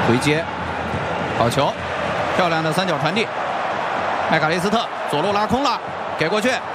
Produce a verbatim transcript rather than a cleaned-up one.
回接，好球，漂亮的三角传递。麦卡利斯特左路拉空了，给过去，